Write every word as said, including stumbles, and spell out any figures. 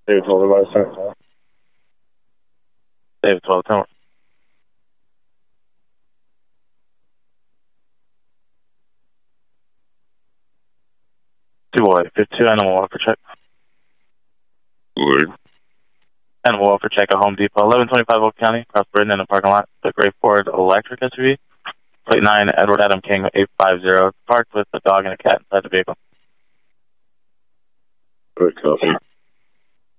David twelve, advice, ten. David twelve, ten. Two boy, fifty-two, animal welfare check. Word. Animal welfare check at Home Depot, eleven twenty-five Oak County, across Britain in the parking lot. The gray Ford electric S U V. Plate nine, Edward Adam King, eight five zero. Parked with a dog and a cat inside the vehicle. Good copy.